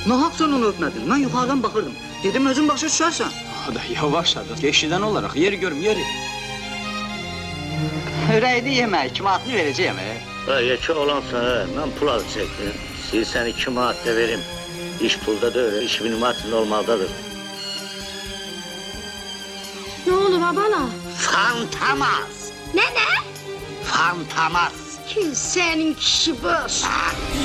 Nahaq sən onu öpmədin. Mən yuxarıdan baxırdım. Dedim özün başa düşərsən. Hadi yavaş hadi. Eşidən olarak yeri görüm yeri. Ürəkli yemək, 2 manatını verəcəyəm. Yekə olansa, mən pul az çəkdim. Silsən 2 manat da verim. İş pulda da öyle, iş minimatın olmalıdadır. Ne oldu babana? Fantamaz! Ne? Fantamaz! Kim senin kişi boş?